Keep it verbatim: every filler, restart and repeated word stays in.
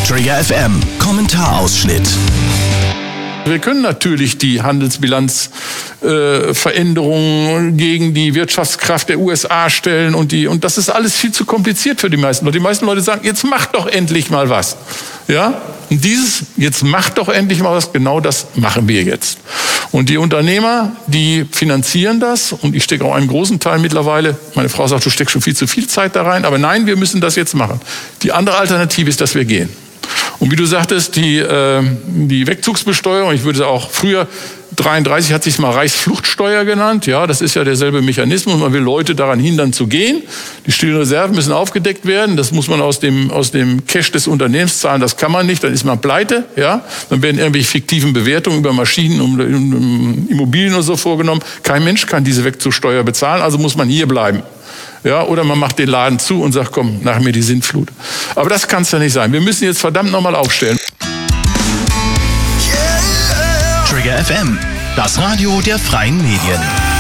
Trigger F M, Kommentarausschnitt. Wir können natürlich die Handelsbilanzveränderungen äh, gegen die Wirtschaftskraft der U S A stellen und die und das ist alles viel zu kompliziert für die meisten Leute. Die meisten Leute sagen, jetzt macht doch endlich mal was. Ja? Und dieses, jetzt macht doch endlich mal was, genau das machen wir jetzt. Und die Unternehmer, die finanzieren das und ich stecke auch einen großen Teil mittlerweile. Meine Frau sagt, du steckst schon viel zu viel Zeit da rein, aber nein, wir müssen das jetzt machen. Die andere Alternative ist, dass wir gehen. Und wie du sagtest, die, äh, die Wegzugsbesteuerung, ich würde auch früher, dreiunddreißig hat sich mal Reichsfluchtsteuer genannt, ja, das ist ja derselbe Mechanismus, man will Leute daran hindern zu gehen. Die stillen Reserven müssen aufgedeckt werden, das muss man aus dem, aus dem Cash des Unternehmens zahlen, das kann man nicht, dann ist man pleite, ja. Dann werden irgendwelche fiktiven Bewertungen über Maschinen und Immobilien oder so vorgenommen. Kein Mensch kann diese Wegzugssteuer bezahlen, also muss man hier bleiben. Ja, oder man macht den Laden zu und sagt, komm, nach mir die Sintflut. Aber das kann es ja nicht sein. Wir müssen jetzt verdammt nochmal aufstellen. Trigger F M, das Radio der freien Medien.